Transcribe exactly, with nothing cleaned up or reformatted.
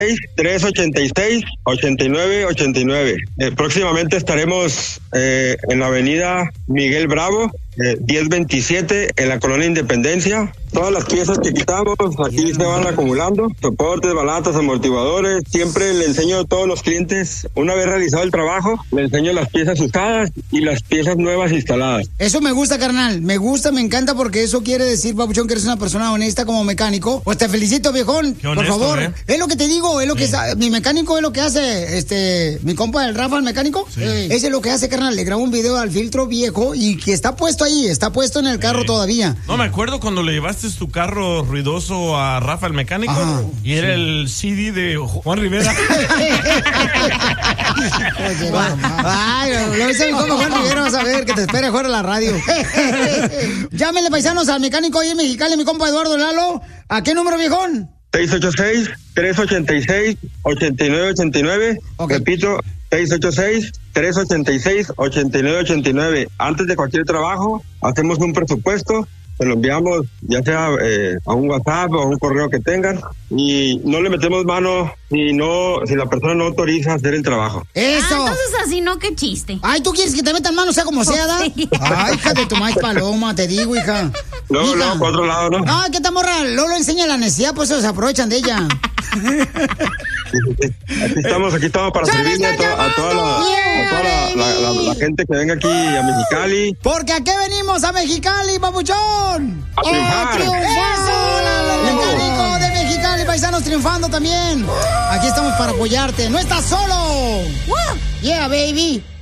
tres ochenta y seis, ochenta y nueve ochenta y nueve. Eh, próximamente estaremos eh, en la avenida Miguel Bravo, eh, diez veintisiete, en la colonia Independencia. Todas las piezas que quitamos aquí se van acumulando, soportes, balatas, amortiguadores. Siempre le enseño a todos los clientes, una vez realizado el trabajo, le enseño las piezas usadas y las piezas nuevas instaladas. Eso me gusta, carnal, me gusta, me encanta, porque eso quiere decir, papuchón, que eres una persona honesta como mecánico. Pues te felicito, viejón. Qué honesto, por favor. ¿eh? Es lo que te digo, es lo que Sí. sa- mi mecánico es lo que hace, este, mi compa, el Rafa, el mecánico. Sí. Ese es lo que hace, carnal. Le grabo un video al filtro viejo y que está puesto ahí, está puesto en el carro Sí. todavía. No, me acuerdo cuando le llevaste tu carro ruidoso a Rafa el mecánico. Ajá, y era el C D de Juan Rivera. Oye, va. Ay, lo dice mi compa Juan Rivera, vas a ver que te espera afuera de la radio. Llámenle, paisanos, al mecánico ahí en Mexicali, mi compa Eduardo Lalo. ¿A qué número, viejón? seis ocho seis, tres ochenta y seis, ochenta y nueve ochenta y nueve. Ok. Repito, seis ocho seis, tres ochenta y seis, ochenta y nueve ochenta y nueve. Antes de cualquier trabajo, hacemos un presupuesto, se lo enviamos ya sea eh, a un WhatsApp o a un correo que tengan, y no le metemos mano si no, si la persona no autoriza hacer el trabajo. Eso. Ah, entonces así no, qué chiste. Ay, ¿tú quieres que te metan mano, sea como sea, da? Sí. Ay, hija de tu maíz paloma, te digo, hija. Luego, Hija. luego, por otro lado, ¿no? Ay, ¿qué tal, morra? Lolo enseña la necesidad, pues se aprovechan de ella. Aquí estamos, aquí estamos para ¡Se me servirle a, está to- a toda, la, a toda la, la- la- la gente que venga aquí a Mexicali. Porque aquí venimos a Mexicali, papuchón. A triunfar. ¡Eso! La- la- Mecánico de Mexicali, paisanos triunfando también. Aquí estamos para apoyarte. ¡No estás solo! Yeah, baby.